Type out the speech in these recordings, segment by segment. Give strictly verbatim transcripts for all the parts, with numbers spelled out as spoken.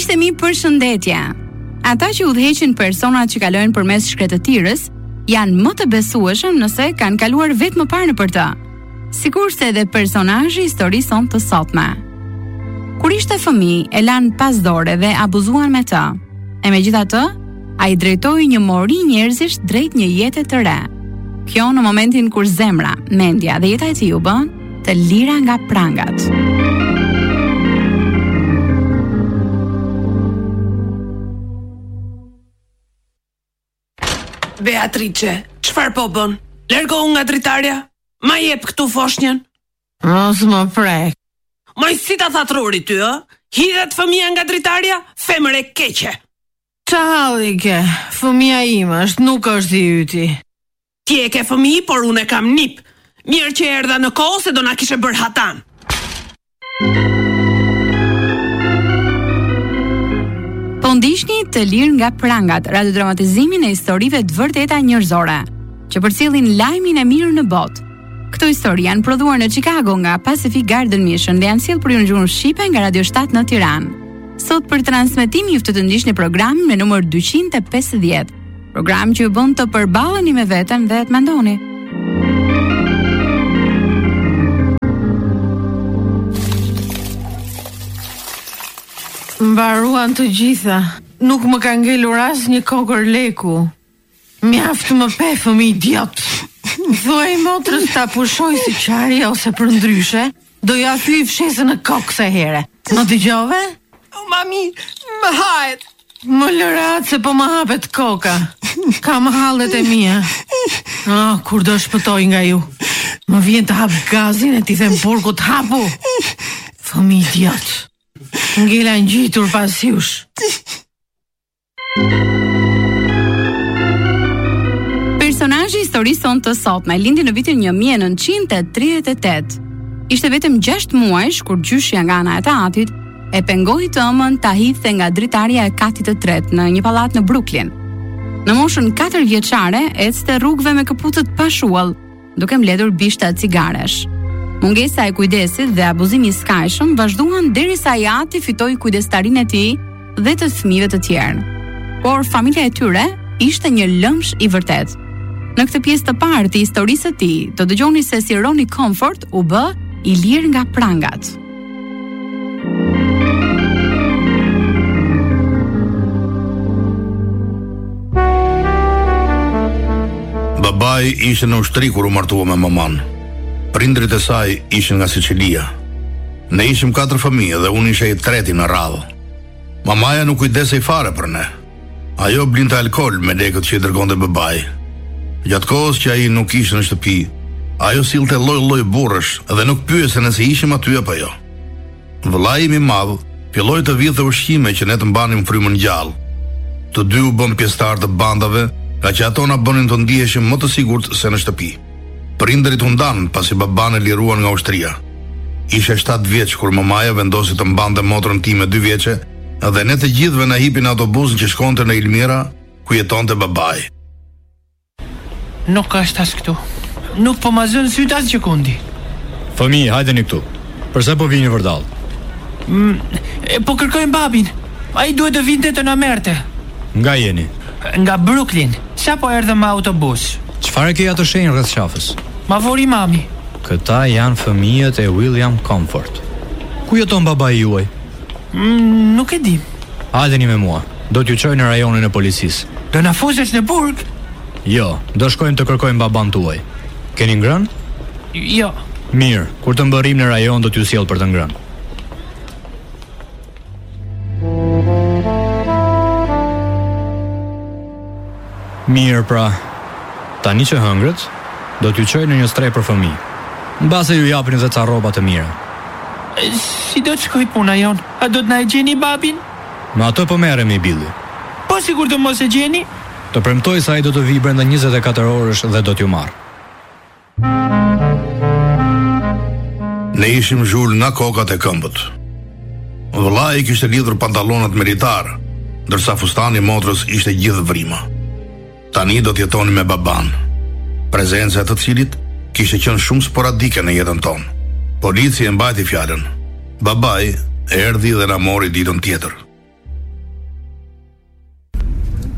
Miqtë mi, përshëndetje. Ata që udhëheqin personat që kalojnë përmes shkretëtirës janë më të besueshëm nëse kanë kaluar vetë më parë nëpër të. Sikurse edhe personazhi i historisë sonë të sotme. Kur ishte fëmijë, e lanë pas dore dhe abuzuan me të. E megjithatë, ai drejtoi një mori njerëzish drejt një jete të re. Kjo në momentin kur zemra, mendja dhe jeta e tij u bën të lira nga prangat. Beatrice, çfarë po bën? Largohu nga dritarja. Ma jep këtu foshnjën. Mos më prek. Moj si ta tha truri ty, ë? Hidhet fëmia nga dritarja? Femër e keqe. Qa halli ke? Fëmia ime është, nuk është i yti. Ti e ke fëmijë, por unë e kam nip. Mirë që erdha në kohë se do na kishe bërë hatan. Po ndihni të lirë nga prangat, radiodramatizimin e historive të vërteta njerëzore, që përcjellin lajmin e mirë në botë. Këto histori janë prodhuar në Chicago nga Pacific Garden Mission dhe janë sjellë për ju në gjuhën shqipe nga Radio shtat në Tiranë. Sot për transmetim ju ftoj të ndiqni programin me numër dyqind e pesëdhjetë, program që ju bën të përballeni me veten dhe të mendoni. Mbaruan të gjitha. Nuk më ka ngelur asnjë kokër leku. Mjaft më pe, fëmijë idiot. Thuaj motrës ta pushoj si qarja ose për ndryshe, do ja thyj fshesën në kokë se here. Më dëgjove? Mami, më hahet. Më lërat se po më hapet koka. Kam hallet e mia. Ah, kur do shpëtoj nga ju. Më vjen të hap gazin e t'i them burgut hapu. Fëmijë idiot. Ngela ngjitur pas jush. Personazhi i historisë sonë të sotme lindi në vitin një mijë e nëntëqind e tridhjetë e tetë. Ishte vetëm gjashtë muajsh kur gjyshja nga ana e tatit e pengoi të ëmën ta hidhte nga dritarja e katit të tretë në një pallat në Brooklyn. Në moshën katër vjeçare ecte rrugëve me këpucët pa shuall, duke mbledhur bishta cigaresh. Mungesa e kujdesit dhe abuzimi i skajshëm vazhduan derisa ai ati fitoi kujdestarinë e tij dhe të fëmijëve të tjerë. Por familja e tyre ishte një lëmsh i vërtetë. Në këtë pjesë të parë të historisë së tij, do dëgjoni se si Ronnie Comfort u bë i lirë nga prangat. Babai ishte në ushtri kur u martua me maman. Prindrit e saj ishin nga Sicilia. Ne ishim katër fëmijë dhe unë isha i treti në radhë. Mamaja nuk kujdesej fare për ne. Ajo blinte alkool me lekët që i dërgonte babai. Gjatë kohës që ai nuk ishte në shtëpi, ajo sillte lloj-lloj burrësh dhe nuk pyese nëse ishim aty apo jo. Vëllai im i madh filloi të vidhte ushqime që ne të mbanim frymën gjallë. Të dy u bën pjesëtar të bandave, ka që ato na bënin të ndiheshim më të sigurt se në shtëpi. Prindërit u ndan pasi baban e liruan nga ushtria. Ishe shtatë vjeç kur mamaja vendosi të mbante motrën time dy vjeçe dhe ne të gjithëve na hipin autobusin që shkonte në Ilmira, ku jetonte babai. Nuk është as këtu. Nuk po ma zënë syt as gjekundi. Fëmijë, hajdeni këtu. Përse po vini vërdall? Mm, e, po kërkojmë babin. Ai duhet të vinte të na merrte. Nga jeni? Nga Brooklyn. Sa po erdhëm me autobus. Çfarë ke ato shenjë rreth qafës? Ma vori mami. Këta janë fëmijët e William Comfort. Ku jeton babai juaj? Mm, nuk e di. Hajdeni me mua. Do t'ju çoj në rajonin e policisë. Do na fusesh në burg? Jo, do shkojmë të kërkojmë baban tuaj. Keni ngrënë? Jo. Mirë, kur të mbërrim në rajon do t'ju sjell për të ngrënë. Mirë pra, tani që hëngrët, do t'ju çoj në një streh për fëmijë. Mbase ju japin edhe ca rroba të mira. E, si do të shkoj puna jon? A do të na e gjeni babin? Me ato po merremi Billi. Po sigur të mos e gjeni? Të premtoj se ai do të vijë brenda njëzet e katër orësh dhe do t'ju marr. Ne ishim zhul nga kokat e këmbët. Vëllai kishte lidhur pantallonat militar, ndërsa fustani i motrës ishte gjithë vrima. Tani do të jetoni me baban, prezenca e të cilit kishte qenë shumë sporadike në jetën tonë. Policia e mbajti fjalën. Babai erdhi dhe na mori ditën tjetër.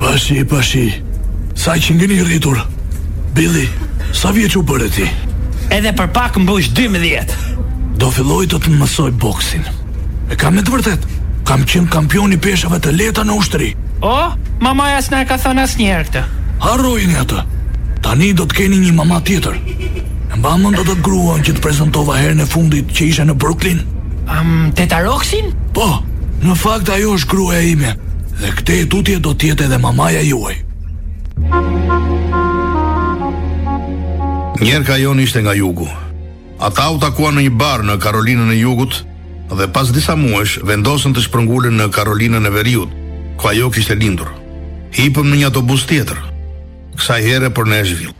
Pashi, pashi. Sa që ngeni rritur. Billy, sa vjeç u bëre ti? Edhe për pak mbush dymbëdhjetë. Do filloj të të mësoj boksin. E kam me të vërtet. Kam qenë kampion i peshave të lehta në ushtri. O, mamaja s'na e ka thënë asnjëherë këtë. Harrojini atë. Tani do të keni një mama tjetër. E mbamën do të gruan që të prezentova herën e fundit që ishe në Brooklyn? Um, Teta Roxin? Po, në fakt ajo është gruaja ime. Dhe këte e tutje do tjetë edhe mamaja juaj. Njerë ka jon ishte nga jugu. Ata u takuan në një bar në Karolinën e Jugut dhe pas disa muesh vendosën të shpërngulën në Karolinën e Veriut, ku ajo kishte lindur. Hipëm në një autobus tjetër, kësaj here për Nashville.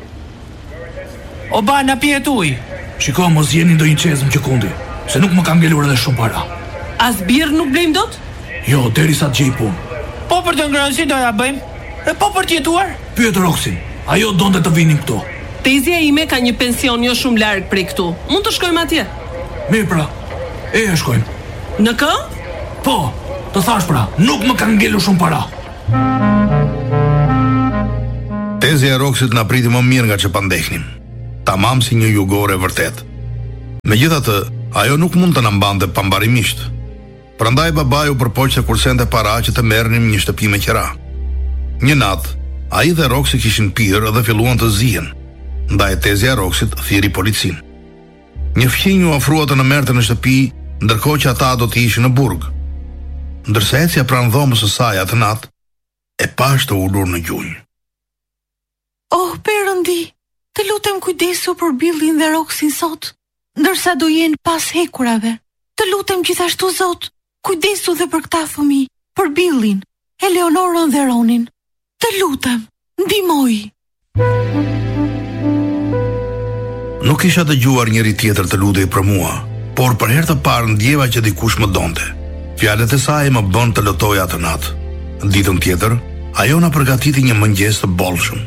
O ba, na pihet ujë. Shiko, mos jeni ndonjë çezm që kundi, se nuk më ka ngelur edhe shumë para. As birr nuk blejmë dot? Jo, derisa të gjej punë. Po për të ngrënë si do ja bëjmë? E po për të jetuar? Pyet Roxin, ajo donte të vinim këtu. Tezja ime ka një pension jo shumë larg prej këtu. Mund të shkojmë atje? Mirë pra, e e shkojmë. Në kë? Po, të thash pra, nuk më ka ngelur shumë para. Tezja e Roxit na priti më mirë nga që pandehnim. Tamam si një jugore vërtet. Megjithatë, ajo nuk mund të na mbante pambarimisht. Prandaj babaju përpoq të kursente para që të merrnim një shtëpi me qira. Një natë, ai dhe Roxi kishin pirë dhe filluan të zihen. Ndaj Tezja e Roxit thiri policin. Një fqinj u ofrua të në merrte në shtëpi, ndërkohë që ata do të ishin në burg. Ndërsa ecja pranë dhomës së saj atë natë, e pash të ulur në gjunjë. Oh, Perëndi, të lutem kujdesu për Billin dhe Roxin sot, ndërsa do jenë pas hekurave. Të lutem gjithashtu Zot, kujdesu dhe për këta fëmijë, për Billin, Eleonorën dhe Ronin. Të lutem, ndihmoj. Nuk isha dëgjuar njëri tjetër të lutej për mua, por për herë të parë ndjeva që dikush më donte. Fjalët e saj më bën të lotoj atë natë. Ditën tjetër, ajo na përgatiti një mëngjes të bollshëm.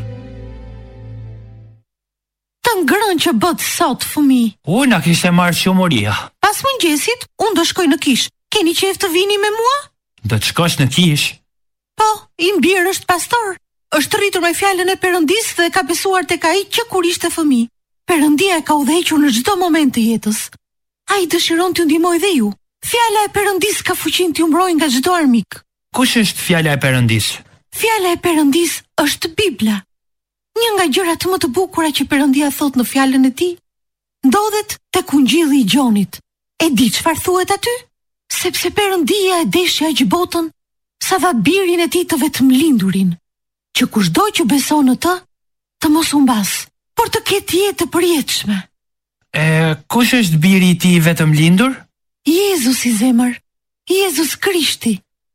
Të ngrënë që bët sot, fëmijë. U, na kishte marrë qumuria. Pas mëngjesit, unë do shkoj në kish. Keni qejf të vini me mua? Do të shkosh në kish? Po, i mbir është pastor. Është rritur me fjalën e Perëndisë dhe ka besuar tek ai që kur ishte fëmijë. Perëndia e ka udhëhequr në çdo moment të jetës. Ai dëshiron t'ju ndihmojë dhe ju. Fjala e Perëndisë ka fuqinë t'ju mbrojë nga çdo armik. Kush është fjala e Perëndisë? Fjala e Perëndisë është Bibla. Një nga gjërat më të bukura që Perëndia thot në fjalën e tij ndodhet tek Ungjilli i Gjonit. E di çfarë thuhet aty? Sepse Perëndia e deshi aq botën sa dha birin e tij të vetëmlindurin, që kushdo që beson në të, të mos humbas, por të ketë jetë të përjetshme. E kush është biri i tij vetëm lindur? Jezus i zemër, Jezus Krishti.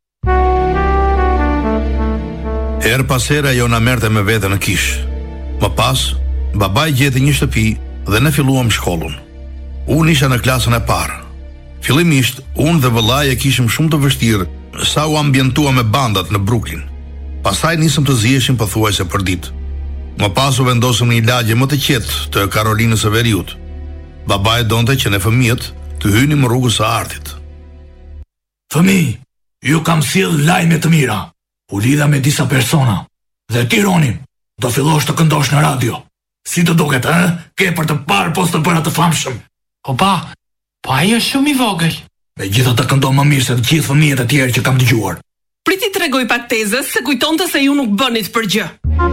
Her pas here ajo na merrte me vete në kish. Më pas, babai gjeti një shtëpi dhe ne filluam shkollën. Unë isha në klasën e parë. Fillimisht, unë dhe vëllai e kishim shumë të vështirë sa u ambientua me bandat në Brooklyn. Pastaj nisëm të ziheshim pothuajse për ditë. Më pas u vendosëm në një lagje më të qetë të Karolinës së Veriut. Babai donte që ne fëmijët të hynim rrugës së artit. Fëmijë, ju kam sjell lajme të mira. U lidha me disa persona. Dhe ti Ronin, do fillosh të këndosh në radio. Si të duket, ë? Ke për të parë post të bëra të famshëm. O pa, po ai është shumë i vogël. Megjithatë këndon më mirë se të gjithë fëmijët e tjerë që kam dëgjuar. Priti tregoj pak Tezës se kujtonte se ju nuk bënit për gjë.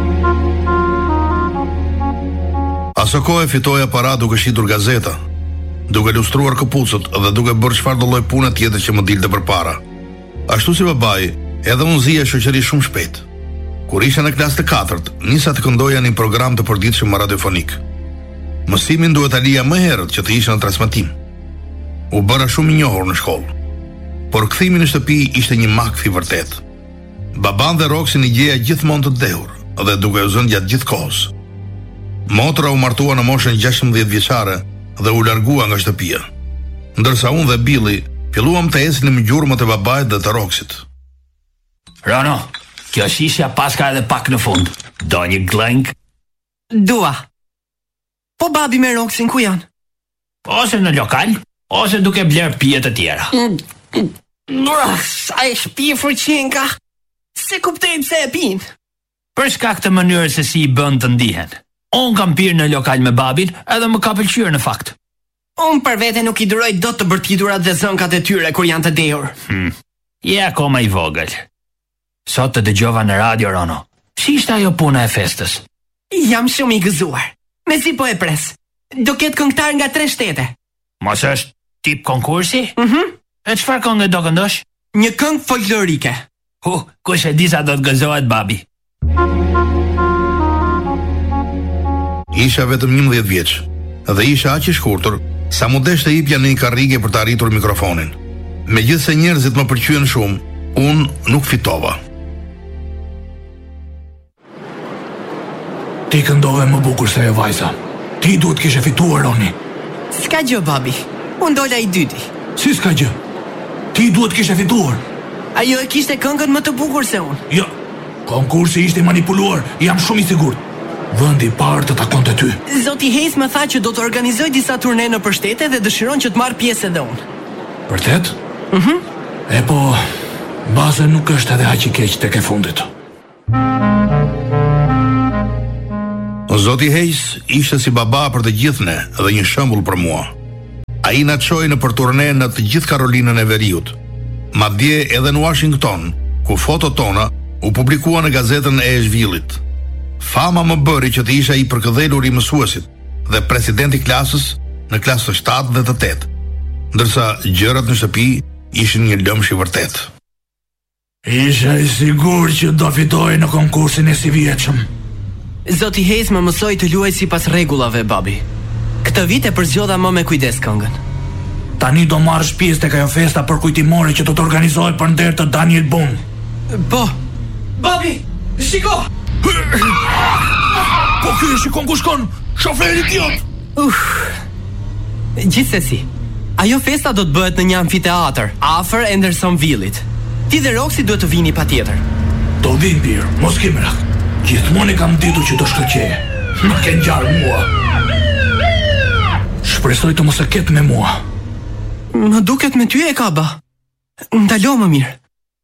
Aso kohë fitoi aparat duke shitur gazeta, duke lustruar këpucët dhe duke bërë çfarë do lloj pune tjetër që më dilte përpara. Ashtu si babai, edhe unë zija shoqëri shumë shpejt. Kur isha në klasë të katërt, nisa të këndoja një program të përditshëm radiofonik. Mësimin duhet ta lija më herët që të isha në transmetim. U bëra shumë i njohur në shkollë. Por kthimi në shtëpi ishte një makth i vërtet. Baban dhe Roxin i gjeja gjithmonë të dehur dhe duke u zënë gjatë gjithë kohës. Motra u martua në moshën gjashtëmbëdhjetë vjeçare dhe u largua nga shtëpia. Ndërsa unë dhe Billy filluam të ecnim në gjurmët e babait dhe të Roxit. Rono, kjo shishja paska edhe pak në fund. Do një glënk? Dua. Po babi me Roxin ku janë? Ose në lokal, ose duke bler pije të tjera. Sa e shpifur qenka. Se kuptoj pse e pin. Për shkak të mënyrës se si i bën të ndihen. Unë kam pirë në lokal me babin, edhe më ka pëlqyer në fakt. Unë për vete nuk i duroj dot të bërtiturat dhe zënkat e tyre kur janë të dehur. Hmm. Je akoma i vogël. Sot të dëgjova në radio, Rono. Si ishte ajo puna e festës? Jam shumë i gëzuar. Me si po e pres. Do ketë këngëtar nga tre shtete. Mos është tip konkursi? Mhm. E çfarë këngë do këndosh? Një këngë folklorike. Hu, kush e di sa do të gëzohet babi. Isha vetëm njëmbëdhjetë vjeç dhe isha aq i shkurtër sa mu desh të hipja në një karrige për të arritur mikrofonin. Megjithse njerëzit më pëlqyen shumë, unë nuk fitova. Ti këndove më bukur se e vajza. Ti duhet kishe fituar, Roni. S'ka gjë, babi. Unë dola i dyti. Si s'ka gjë? Ti duhet kishe fituar. Ajo e kishte këngën më të bukur se unë. Jo, konkursi ishte manipuluar, jam shumë i sigurt. Vendi i parë të takonte ty. Zoti Hayes më tha që do të organizoj disa turne në përshtete dhe dëshiron që të marr pjesë edhe unë. Vërtet? Mhm. E po, baza nuk është edhe aq i keq tek e fundit. Zoti Hayes ishte si baba për të gjithë ne dhe një shembull për mua. Ai na çoi në për turne në të gjithë Karolinën e Veriut. Madje edhe në Washington, ku fotot tona u publikuan në gazetën e Asheville-it. Fama më bëri që të isha i përkëdhelur i mësuesit dhe presidenti klasës në klasë të shtatë dhe të tetë, ndërsa gjërat në shtëpi ishin një lëmsh i vërtet. Isha i sigurt që do fitoj në konkursin e si vjetshëm. Zoti Hayes më mësoi të luaj sipas rregullave, babi. Këtë vit e përzgjodha më me kujdes këngën. Tani do marrësh pjesë tek ajo festa për kujtimore që do të organizohet për nder të Daniel Boone. Po. Babi, shiko! Po ky shikon ku shkon, shoferi idiot. Uf. Gjithsesi, ajo festa do të bëhet në një amfiteatër afër Andersonville-it. Ti dhe Roxy duhet të vini patjetër. Do vin birë, mos ke merak. Gjithmonë e kam ditur që do shkëlqeje. Më ke ngjarë mua. Shpresoj të mos e ketë me mua. Më duket me ty e ka ba. Ndalo më mirë.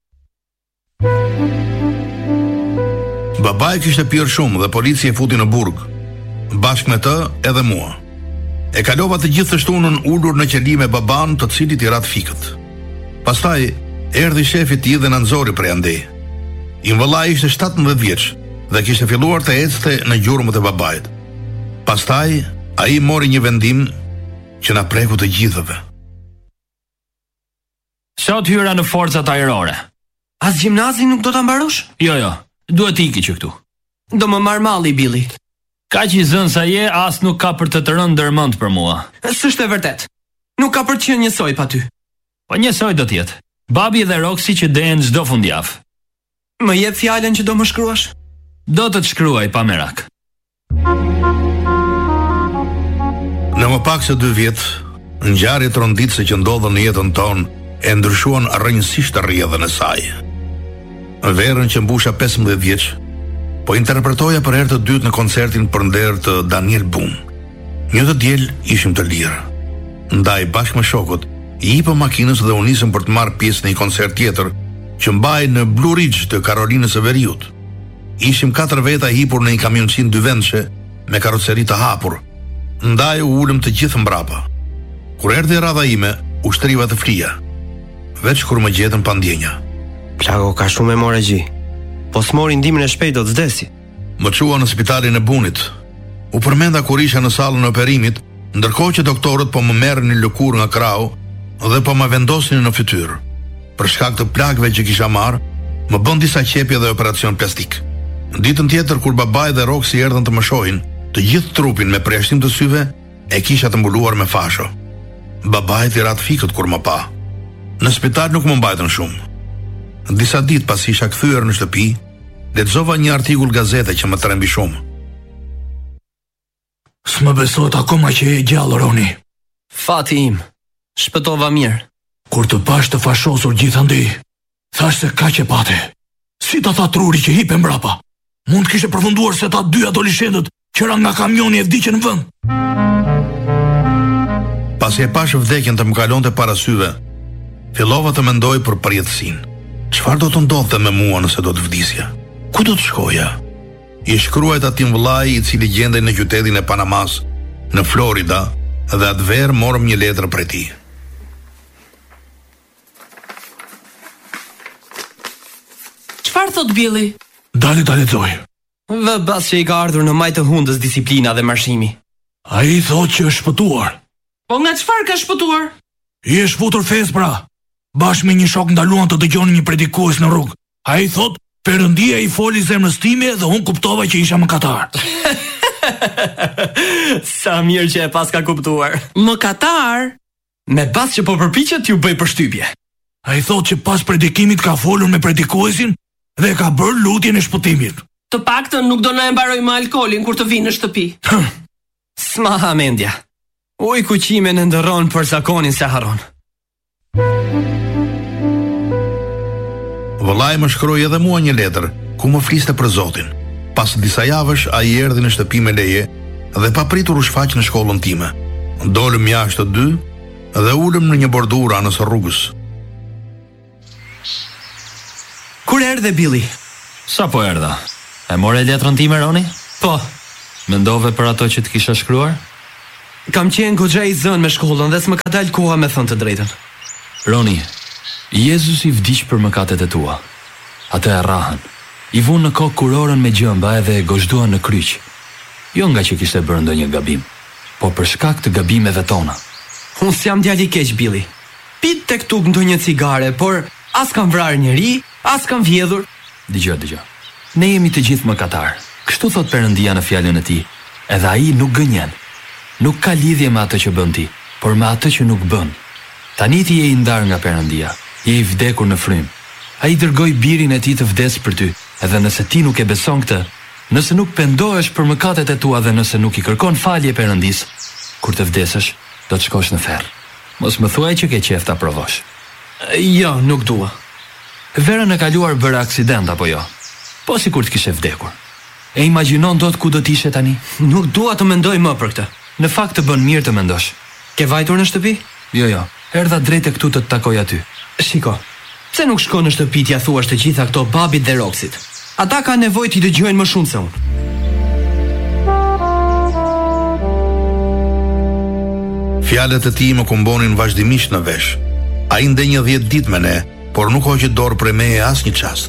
Babai kishte pirë shumë dhe policia e futi në burg. Bashkë me të edhe mua. E kalova të gjithë të shtunën ulur në qeli me baban, të cilit i rat fikët. Pastaj erdhi shefi i tij dhe na nxori prej andej. I vëllai ishte shtatëmbëdhjetë vjeç dhe kishte filluar të ecte në gjurmët e babait. Pastaj ai mori një vendim që na preku të gjithëve. Sot hyra në forcat ajrore. As gjimnazin nuk do ta mbarosh? Jo, jo, duhet iki që këtu. Do më marr malli, Billy. Ka që i zënë sa je, as nuk ka për të të rënë ndërmend për mua. S'është e vërtet. Nuk ka për të qenë njësoj pa ty. Po njësoj do t'jetë. Babi dhe Roxy që dehen çdo fundjavë. Më jep fjalën që do më shkruash? Do të të shkruaj pa merak. Në më pak se dy vjet, ngjarjet ronditëse që ndodhen në jetën tonë e ndryshuan rrënjësisht rrjedhën e saj. Verën që mbusha pesëmbëdhjetë vjeç, po interpretoja për herë të dytë në koncertin për nder të Daniel Boone. Një të diel ishim të lirë. Ndaj bashkë me shokët, i hipëm makinës dhe u nisëm për të marrë pjesë në një koncert tjetër që mbahej në Blue Ridge të Karolinës së Veriut. Ishim katër veta hipur në një kamioncin dyvendshe me karroceri të hapur. Ndaj u ulëm të gjithë mbrapa. Kur erdhi radha ime, u shtriva të flija, veç kur më gjetën pa ndjenja. Plago ka shumë hemoragji. Po s'mori ndihmën e shpejtë do të vdesi. Më çua në spitalin e Bunit. U përmenda kur isha në sallën e operimit, ndërkohë që doktorët po më merrnin lëkurë nga krau dhe po më vendosin në fytyrë. Për shkak të plagëve që kisha marrë, më bën disa qepje dhe operacion plastik. Ditën tjetër kur babai dhe Roxy erdhën të më shohin, të gjithë trupin me përjashtim të syve e kisha të mbuluar me fasho. Babai i rat fikët kur më pa. Në spital nuk më mbajtën shumë. Disa ditë pas isha kthyer në shtëpi, lexova një artikull gazete që më trembi shumë. S'më besohet akoma që je gjallë, Roni. Fati im, shpëtova mirë. Kur të pash të fashosur gjithandej, thash se kaq e pate. Si ta tha truri që hipe mbrapa? Mund kishte përfunduar se ta dy adoleshentët që ran nga kamioni e vdiqën në vend. Pasi e pash vdekjen të më kalonte para syve, fillova të mendoj për përjetësinë. Çfarë do të ndodhte me mua nëse do të vdisja? Ku do të shkoja? I shkruajt atim vëllai i cili gjendej në qytetin e Panamas, në Florida, dhe atë verë morëm një letër prej tij. Çfarë thot Billy? Dale ta lexoj. Dhe bas që i ka ardhur në majtë hundës disiplina dhe marshimi. Ai thot që është shpëtuar. Po nga çfarë ka shpëtuar? I është futur fes pra. Bashkë me një shok ndaluan të dëgjonin një predikues në rrugë. Ai thot, Perëndia i foli zemrës time dhe unë kuptova që isha mëkatar. Sa mirë që e pas ka kuptuar. Mëkatar? Me pas që po përpiqet t'ju bëj përshtypje. Ai thot që pas predikimit ka folur me predikuesin dhe ka bërë lutjen e shpëtimit. Të paktën nuk do na e mbarojmë alkoolin kur të vinë në shtëpi. S'ma ha mendja. Uj kuqime në ndërron për zakonin se haron. Vëllai më shkroi edhe mua një letër ku më fliste për Zotin. Pas disa javësh ai erdhi në shtëpi me leje dhe pa pritur u shfaq në shkollën time. Dolëm jashtë të dy dhe ulëm në një bordurë anës rrugës. Kur erdhe Billy? Sa po erdha? E more letrën time, Roni? Po. Mendove për ato që të kisha shkruar? Kam qenë goxha i zënë me shkollën dhe s'më ka dalë koha me thënë të drejtën. Roni, Jezus i vdiq për mëkatet e tua. Atë e rrahën. I vunë në kokë kurorën me gjëmba edhe e gozhduan në kryq. Jo nga që kishte bërë ndonjë gabim, po për shkak të gabimeve tona. Unë s'jam djali keq, Billy. Pit tek tuk ndonjë cigare, por as kam vrarë njeri, as kam vjedhur. Dëgjoj, dëgjoj. Ne jemi të gjithë mëkatar. Kështu thot Perëndia në fjalën e tij. Edhe ai nuk gënjen. Nuk ka lidhje me atë që bën ti, por me atë që nuk bën. Tani ti je i ndar nga Perëndia. Je i vdekur në frym. Ai dërgoi birin e tij të vdes për ty, edhe nëse ti nuk e beson këtë, nëse nuk pendohesh për mëkatet e tua dhe nëse nuk i kërkon falje Perëndis, kur të vdesësh, do të shkosh në ferr. Mos më thuaj që ke qef ta provosh. Jo, nuk dua. Verën e kaluar bëra aksident apo jo? Po sikur të kishe vdekur. E imagjinon dot ku do të ishe tani? Nuk dua të mendoj më për këtë. Në fakt të bën mirë të mendosh. Ke vajtur në shtëpi? Jo, jo. Erdha drejt e këtu të të takoj aty. Shiko, pse nuk shkon në shtëpi t'ia thuash të gjitha këto babit dhe Roksit? Ata kanë nevojë t'i dëgjojnë më shumë se unë. Fjalët e tij më kumbonin vazhdimisht në vesh. Ai ndenjë dhjetë ditë me ne, por nuk hoqi dorë prej meje asnjë çast.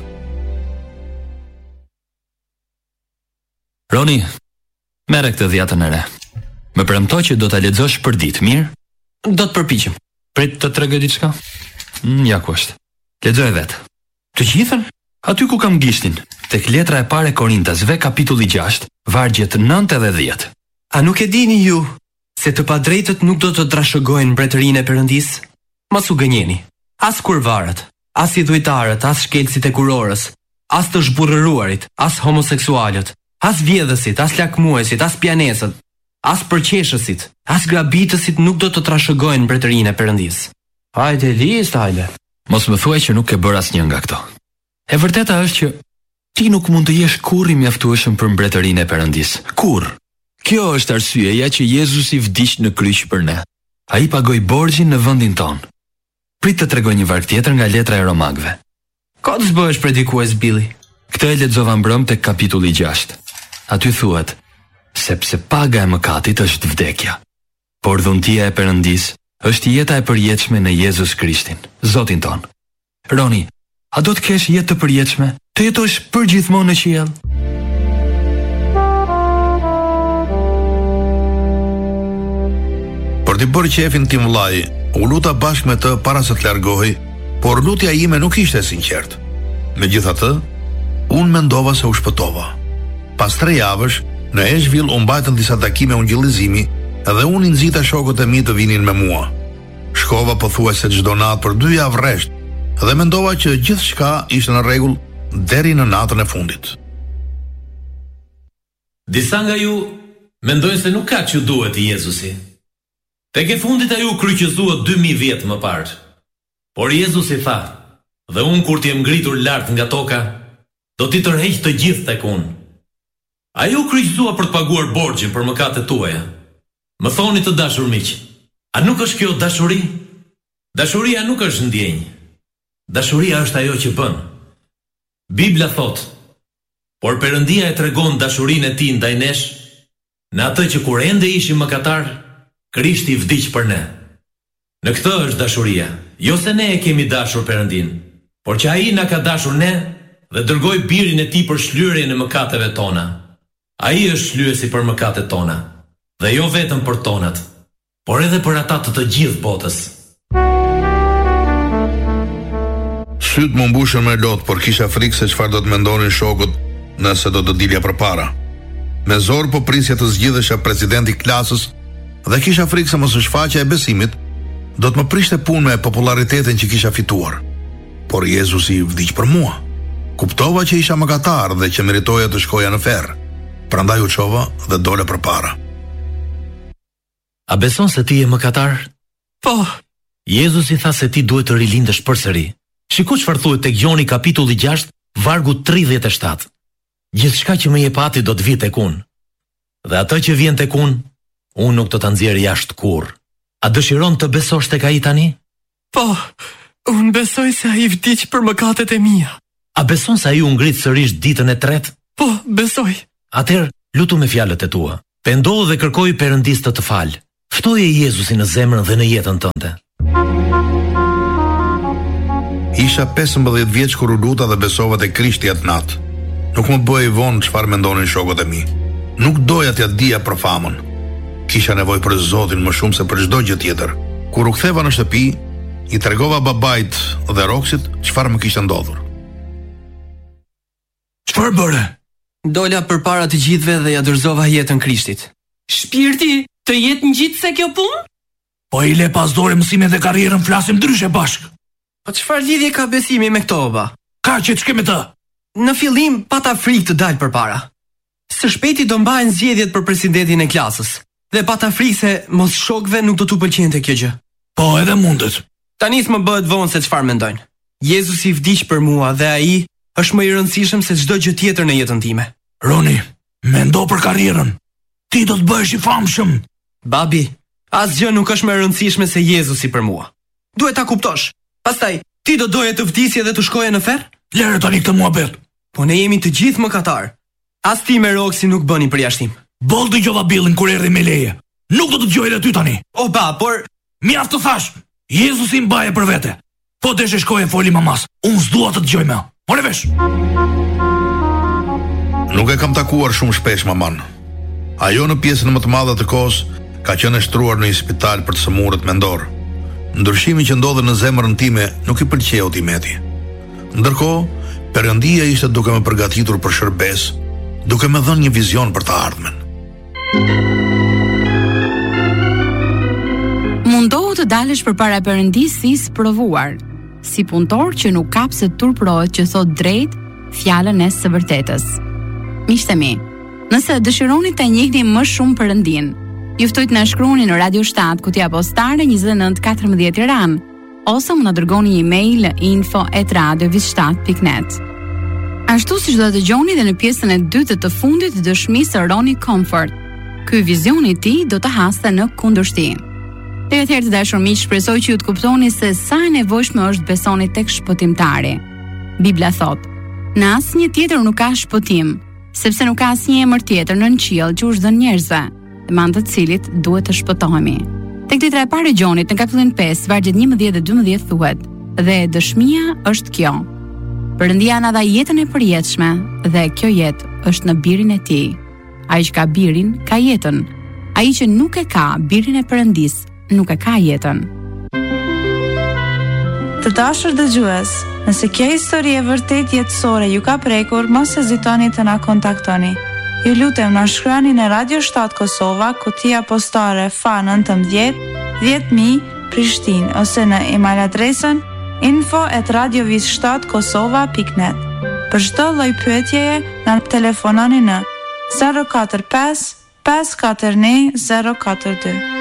Roni, merre këtë dhjetën e re. Më premto që do ta lexosh për ditë, mirë? Do të përpiqem. Prit të tregoj diçka? Mm, ja ku është. Lexoj vetë. Të gjithën? Aty ku kam gishtin, tek letra e parë e Korintasve, kapitulli gjashtë, vargjet nëntë dhe dhjetë. A nuk e dini ju se të padrejtët nuk do të trashëgojnë mbretërinë e Perëndisë? Mos u gënjeni. As kurvarët, as i dhujtarët, as shkelësit e kurorës, as të zhburrëruarit, as homoseksualët, as vjedhësit, as lakmuesit, as pianesët, as përqeshësit, as grabitësit nuk do të trashëgojnë mbretërinë e Perëndisë. Hajde, list, hajde. Mos më thuaj që nuk ke bërë asnjë nga këto. E vërteta është që ti nuk mund të jesh kurrë i mjaftueshëm për mbretërinë e Perëndisë. Kurrë. Kjo është arsyeja që Jezusi vdiq në kryq për ne. Ai pagoi borxhin në vendin ton. Prit të tregoj një varg tjetër nga letra e Romakëve. Ka të bëhesh predikues, Billy? Këtë e lexova mbrëm tek kapitulli gjashtë. Aty thuhet: sepse paga e mëkatit është vdekja, por dhuntia e Perëndisë është jeta e përjetshme në Jezus Krishtin, Zotin ton. Roni, a do të kesh jetë të përjetshme? Të jetosh përgjithmonë në qiell? Për të bërë qefin tim vllai, u luta bashkë me të para se të largohej, por lutja ime nuk ishte e sinqertë. Megjithatë, unë mendova se u shpëtova. Pas tre javësh, në Asheville u mbajtën disa takime ungjillizimi edhe unë i nxita shokët e mi të vinin me mua. Shkova pothuajse çdo natë për dy javë rresht dhe mendova që gjithçka ishte në rregull deri në natën e fundit. Disa nga ju mendojnë se nuk ka që duhet i Jezusi. Tek e fundit ai u kryqëzuat dy mijë vjet më parë. Por Jezusi tha: "Dhe unë kur t'jem ngritur lart nga toka, do t'i tërheq të gjithë tek unë." Ai u kryqëzua për të paguar borxhin për mëkatet tuaja. Më thoni të dashur miq, a nuk është kjo dashuri? Dashuria nuk është ndjenjë. dashuria është ajo që bën. Bibla thot, por Perëndia e tregon dashurinë e tij ndaj nesh, në atë që kur ende ishim mëkatar, Krishti vdiq për ne. Në këtë është dashuria, jo se ne e kemi dashur Perëndin, por që ai na ka dashur ne dhe dërgoi birin e tij për shlyerjen e mëkateve tona. Ai është shlyesi për mëkatet tona, dhe jo vetëm për tonat, por edhe për ata të të gjithë botës. Syt më mbushën me lot, por kisha frikë se çfarë do të mendonin shokët nëse do të dilja përpara. Me zor po prisja të zgjidhesha presidenti klasës dhe kisha frikë se mos shfaqja e besimit do të më prishte punë me popularitetin që kisha fituar. Por Jezusi vdiq për mua. Kuptova që isha mëkatar dhe që meritoja të shkoja në ferr. Prandaj u çova dhe dole përpara. A beson se ti je mëkatar? Po. Jezusi tha se ti duhet të rilindesh përsëri. Shiko çfarë thuhet tek Gjoni kapitulli gjashtë, vargu tridhjetë e shtatë. Gjithçka që më jep Ati do të vijë tek unë. Dhe atë që vjen tek unë, unë nuk do ta nxjerr jashtë kurrë. A dëshiron të besosh tek ai tani? Po, unë besoj se ai vdiq për mëkatet e mia. A beson se ai u ngrit sërish ditën e tretë? Po, besoj. Atëherë, lutu me fjalët e tua. Pendohu dhe kërkoj Perëndis të të falë. Ftoje Jezusin në zemrën dhe në jetën tënde. Isha pesëmbëdhjetë vjeç kur u luta dhe besova te Krishti atë natë. Nuk më bëj vonë çfarë mendonin shokët e mi. Nuk doja t'ja dija për famën. Kisha nevojë për Zotin më shumë se për çdo gjë tjetër. Kur u ktheva në shtëpi, i tregova babait dhe Roksit çfarë më kishte ndodhur. Çfarë bëre? Dola përpara të gjithëve dhe ja dorëzova jetën Krishtit. Shpirti të jetë ngjitse kjo punë? Po i le pas dore mësimin dhe karrierën, flasim ndryshe bashk. Po çfarë lidhje ka besimi me këto, baba? Ka që të shkemi të? Në fillim pata frikë të dalë përpara. Së shpejti do mbahen zgjedhjet për presidentin e klasës. Dhe pata frikë se mos shokëve nuk do t'u pëlqente kjo gjë. Po, edhe mundet. Tani më bëhet vonë se çfarë mendojnë. Jezusi vdiq për mua dhe ai është më i rëndësishëm se çdo gjë tjetër në jetën time. Roni, mendo për karrierën. Ti do të bëhesh i famshëm. Babi, asgjë nuk është më e rëndësishme se Jezusi për mua. Duhet ta kuptosh. Pastaj, ti do doje të vdisje dhe të shkoje në ferr? Lere tani këtë muhabet. Po ne jemi të gjithë mëkatar. As ti me Roksi nuk bëni përjashtim. Boll dëgjova Billin kur erdhi me leje. Nuk do të dëgjoj edhe ty tani. O ba, por mjaft të thash. Jezusi mbaje për vete. Po deshe shkoje foli mamas. Unë s'dua të dëgjoj më. More vesh. Nuk e kam takuar shumë shpesh maman. Ajo në pjesën më të madhe të kohës ka qenë e shtruar në një spital për të sëmurët mendor. Ndryshimi që ndodhe në zemrën time nuk i pëlqeu Timeti. Ndërkohë, Perëndia ishte duke më përgatitur për shërbes, duke më dhënë një vizion për të ardhmen. Mundohu të dalësh përpara Perëndisë si sprovuar, si punëtor që nuk kap se turprohet që thot drejt fjalën e së vërtetës. Miqtë mi, nëse dëshironi të njihni më shumë Perëndin, ju ftoj të na shkruani në Radio shtat kutija postare njëzet e nëntë katërmbëdhjetë Tiranë, ose më na dërgoni një email info at radiovis shtat pikë net. Ashtu siç do të dëgjoni dhe në pjesën e dytë të fundit të dëshmisë së Roni Comfort, ky vizioni i tij do të haste në kundërshti. Dhe atëherë të dashur miq, shpresoj që ju të kuptoni se sa e nevojshme është besoni tek shpëtimtari. Bibla thot: "Në asnjë tjetër nuk ka shpëtim, sepse nuk ka asnjë emër tjetër nën qiell që u është dhënë njerëzve, me anë të cilit duhet të shpëtohemi." Tek letra e parë e Gjonit në kapitullin pesë, vargjet njëmbëdhjetë dhe dymbëdhjetë thuhet: "Dhe dëshmia është kjo. Perëndia na dha jetën e përjetshme dhe kjo jetë është në birin e tij. Ai që ka birin ka jetën. Ai që nuk e ka birin e Perëndisë nuk e ka jetën." Të dashur dëgjues, nëse kjo histori e vërtet jetësore ju ka prekur, mos hezitoni të na kontaktoni. Ju lutem na shkruani në Radio shtat Kosova, kutia postare F A nëntëmbëdhjetë dhjetë mijë Prishtinë, ose në email adresën info at radiovisshtat kosova pikë net. Për çdo lloj pyetjeje na telefononi në zero katër pesë pesë katër një zero katër dy.